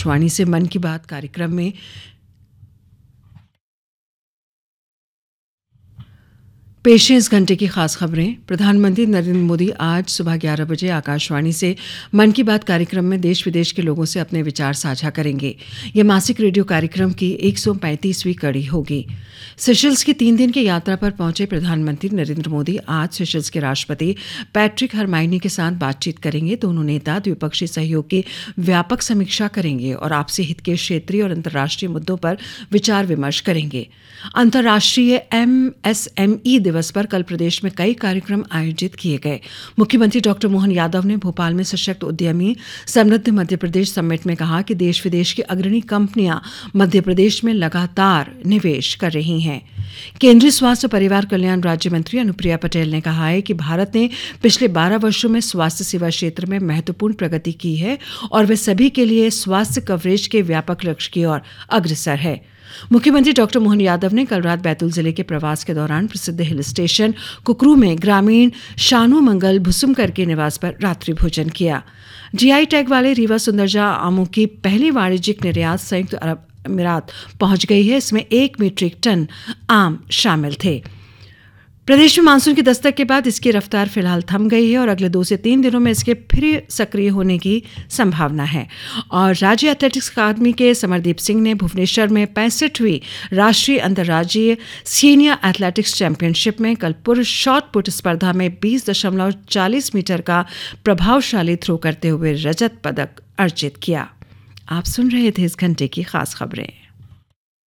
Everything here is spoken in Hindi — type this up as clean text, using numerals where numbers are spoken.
आकाशवाणी से मन की बात कार्यक्रम में पेश है इस घंटे की खास खबरें। प्रधानमंत्री नरेंद्र मोदी आज सुबह 11 बजे आकाशवाणी से मन की बात कार्यक्रम में देश विदेश के लोगों से अपने विचार साझा करेंगे। यह मासिक रेडियो कार्यक्रम की 135वीं कड़ी होगी। सेशल्स की 3 दिन की यात्रा पर पहुंचे प्रधानमंत्री नरेंद्र मोदी आज सेशल्स के राष्ट्रपति पैट्रिक हरमाइनी के साथ बातचीत करेंगे। दोनों नेता द्विपक्षीय सहयोग की व्यापक समीक्षा करेंगे और आपसी हित के क्षेत्रीय और अंतर्राष्ट्रीय मुद्दों पर विचार विमर्श करेंगे। अंतर्राष्ट्रीय MSME दिवस पर कल प्रदेश में कई कार्यक्रम आयोजित किए गए। मुख्यमंत्री डॉक्टर मोहन यादव ने भोपाल में सशक्त उद्यमी समृद्ध मध्य प्रदेश समिट में कहा कि देश विदेश की अग्रणी कंपनियां मध्य प्रदेश में लगातार निवेश कर रही हैं। केंद्रीय स्वास्थ्य और परिवार कल्याण राज्य मंत्री अनुप्रिया पटेल ने कहा है कि भारत ने पिछले 12 वर्षों में स्वास्थ्य सेवा क्षेत्र में महत्वपूर्ण प्रगति की है और वे सभी के लिए स्वास्थ्य कवरेज के व्यापक लक्ष्य की ओर अग्रसर है। मुख्यमंत्री डॉक्टर मोहन यादव ने कल रात बैतूल जिले के प्रवास के दौरान प्रसिद्ध हिल स्टेशन कुकरू में ग्रामीण शानू मंगल भुसुमकर के निवास पर रात्रि भोजन किया। GI टैग वाले रीवा सुंदरजा आमों की पहली वाणिज्यिक निर्यात संयुक्त अरब अमीरात पहुंच गई है। इसमें 1 मीट्रिक टन आम शामिल थे। प्रदेश में मानसून की दस्तक के बाद इसकी रफ्तार फिलहाल थम गई है और अगले 2 से 3 दिनों में इसके फिर सक्रिय होने की संभावना है। और राज्य एथलेटिक्स अकादमी के समरदीप सिंह ने भुवनेश्वर में 65वीं राष्ट्रीय अंतर्राज्यीय सीनियर एथलेटिक्स चैंपियनशिप में कल पुरुष शॉट पुट स्पर्धा में 20.40 मीटर का प्रभावशाली थ्रो करते हुए रजत पदक अर्जित किया। आप सुन रहे थे इस घंटे की खास खबरें।